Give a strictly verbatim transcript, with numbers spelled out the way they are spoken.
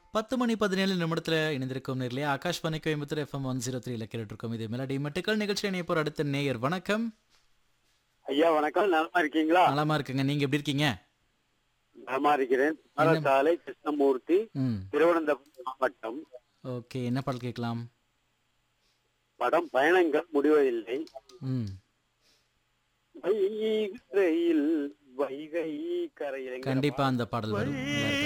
பத்து மணி பதினேழு நிமிடத்துல இணைந்திருக்கும் நேர்களே Akashvani Coimbatore FM one zero த்ரீல கேட்டுருக்கோம். இது மெலடி மெட்டுக்கள் நிகழ்ச்சி இணைப்போர் அடுத்த நேயர் வணக்கம். ஐயா வணக்கம். நலமா இருக்கீங்களா? நலமா இருக்குங்க. நீங்க எப்படி இருக்கீங்க? நலமா இருக்கிறேன். என்ன பாரசாலை கிருஷ்ணமூர்த்தி, ம் திருவனந்தபுரம் மாவட்டம். ஓகே, என்ன பாடல் கேட்கலாம்? படம் பயணங்கள் முடிவதில்லை. ம் வைகையில் வைகை கரையில் கண்டிப்பா அந்த பாடல் வரும். எல்லாருக்கும்